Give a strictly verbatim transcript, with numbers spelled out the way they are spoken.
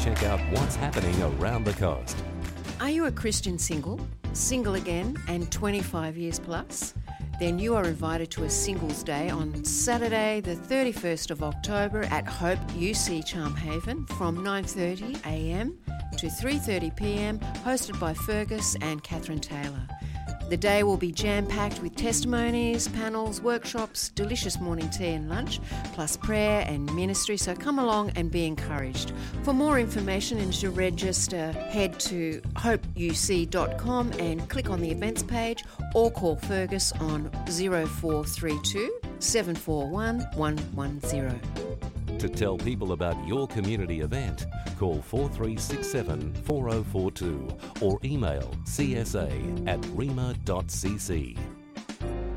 check out what's happening around the coast. Are you a Christian single, single again and twenty-five years plus? Then you are invited to a Singles Day on Saturday the thirty-first of October at Hope U C Charmhaven from nine thirty a m to three thirty p m, hosted by Fergus and Catherine Taylor. The day will be jam-packed with testimonies, panels, workshops, delicious morning tea and lunch, plus prayer and ministry, so come along and be encouraged. For more information and to register, head to hope u c dot com and click on the events page or call Fergus on zero four three two, seven four one, one one zero. To tell people about your community event, call four three six seven, four oh four two or email c s a at rema dot c c.